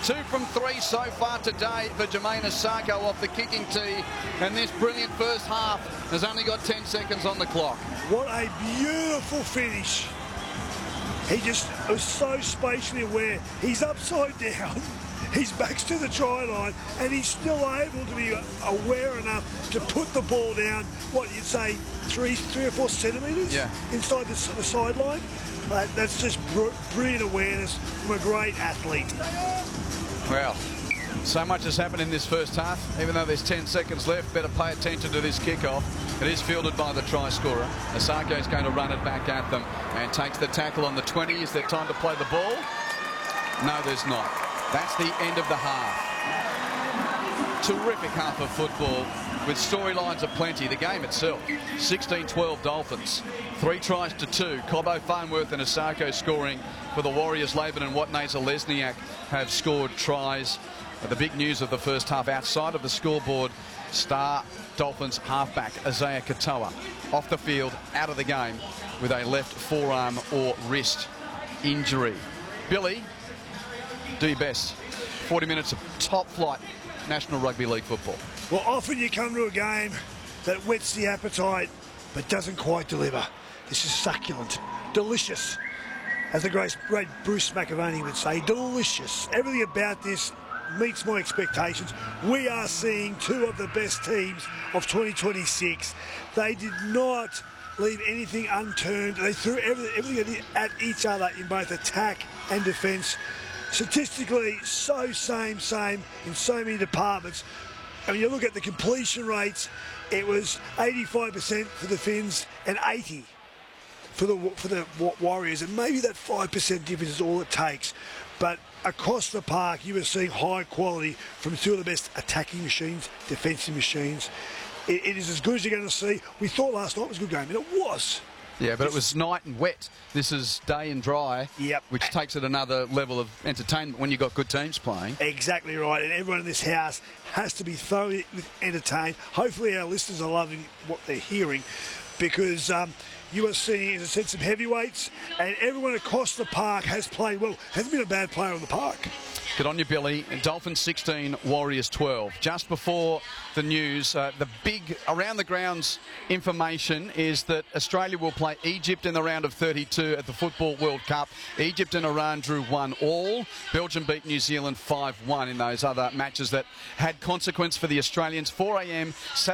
2 from 3 so far today for Jamayne Isaako off the kicking tee, and this brilliant first half has only got 10 seconds on the clock. What a beautiful finish. He just was so spatially aware. He's upside down, his back's to the try line, and he's still able to be aware enough to put the ball down, what you'd say, 3 or 4 centimetres inside the sideline. That's just brilliant awareness from a great athlete. Well, so much has happened in this first half. Even though there's 10 seconds left, better pay attention to this kickoff. It is fielded by the try scorer. Isaako is going to run it back at them and takes the tackle on the 20. Is there time to play the ball? No, there's not. That's the end of the half. Terrific half of football with storylines aplenty. The game itself, 16-12 Dolphins. 3 tries to 2. Cobbo, Farnworth and Isaako scoring for the Warriors. Laban and Watene-Zelezniak have scored tries. The big news of the first half outside of the scoreboard, star Dolphins halfback Isaiah Katoa off the field, out of the game with a left forearm or wrist injury. Billy, do your best. 40 minutes of top flight National Rugby League football. Well, often you come to a game that whets the appetite but doesn't quite deliver. This is succulent, delicious. As the great Bruce McAvaney would say, delicious. Everything about this meets my expectations. We are seeing 2 of the best teams of 2026. They did not leave anything unturned. They threw everything at each other in both attack and defence. Statistically, so same in so many departments. I mean, you look at the completion rates, it was 85% for the Finns and 80% for the Warriors, and maybe that 5% difference is all it takes. But across the park, you were seeing high quality from 2 of the best attacking machines, defensive machines. It is as good as you're going to see. We thought last night was a good game, and it was. Yeah, but it was night and wet. This is day and dry, which takes it another level of entertainment when you've got good teams playing. Exactly right, and everyone in this house has to be thoroughly entertained. Hopefully our listeners are loving what they're hearing, because you are seeing, as I said, some heavyweights, and everyone across the park has played well. Hasn't been a bad player on the park. Good on you, Billy. Dolphins 16, Warriors 12. Just before the news, the big around the grounds information is that Australia will play Egypt in the round of 32 at the Football World Cup. Egypt and Iran drew 1-1. Belgium beat New Zealand 5-1 in those other matches that had consequence for the Australians. 4 a.m.